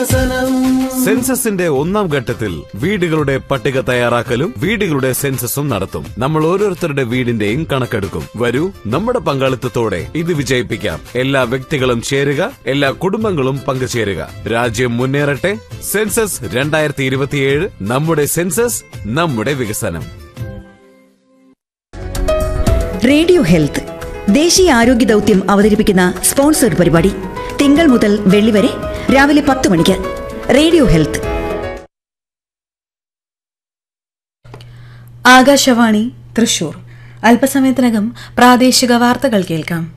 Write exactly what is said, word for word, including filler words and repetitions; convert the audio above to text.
വികസനം. സെൻസസിന്റെ ഒന്നാം ഘട്ടത്തിൽ വീടുകളുടെ പട്ടിക തയ്യാറാക്കലും വീടുകളുടെ സെൻസസും നടത്തും. നമ്മൾ ഓരോരുത്തരുടെ വീടിന്റെയും കണക്കെടുക്കും. വരൂ, നമ്മുടെ പങ്കാളിത്തത്തോടെ ഇത് വിജയിപ്പിക്കാം. എല്ലാ വ്യക്തികളും ചേരുക, എല്ലാ കുടുംബങ്ങളും പങ്കുചേരുക. രാജ്യം മുന്നേറട്ടെ. സെൻസസ് രണ്ടായിരത്തി ഇരുപത്തിയേഴ്. നമ്മുടെ സെൻസസ്, നമ്മുടെ വികസനം. റേഡിയോ ഹെൽത്ത് ദേശീയ ആരോഗ്യ ദൗത്യം അവതരിപ്പിക്കുന്ന സ്പോൺസർഡ് പരിപാടി തിങ്കൾ മുതൽ വെള്ളി വരെ രാവിലെ പത്ത് മണിക്ക്. Radio health. ആകാശവാണി തൃശൂർ. അല്പസമയത്തിനകം പ്രാദേശിക വാർത്തകൾ കേൾക്കാം.